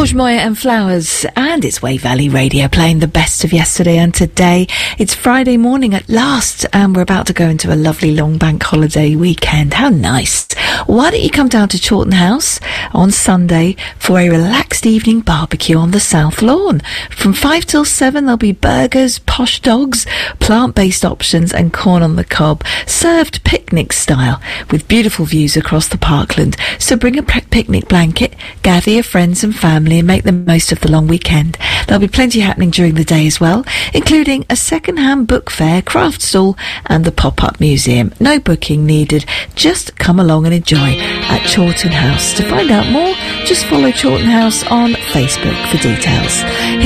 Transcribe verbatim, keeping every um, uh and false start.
George Moyer and Flowers, and it's Wave Valley Radio playing the best of yesterday and today. It's Friday morning at last, and we're about to go into a lovely long bank holiday weekend. How nice. Why don't you come down to Chawton House on Sunday for a relaxed evening barbecue on the South Lawn. From five till seven, there'll be burgers, posh dogs, plant-based options and corn on the cob, served picnic style with beautiful views across the parkland. So bring a picnic blanket, gather your friends and family and make the most of the long weekend. There'll be plenty happening during the day as well, including a second-hand book fair, craft stall and the pop-up museum. No booking needed. Just come along and enjoy at Chawton House. To find out more, just follow Chawton House on Facebook for details.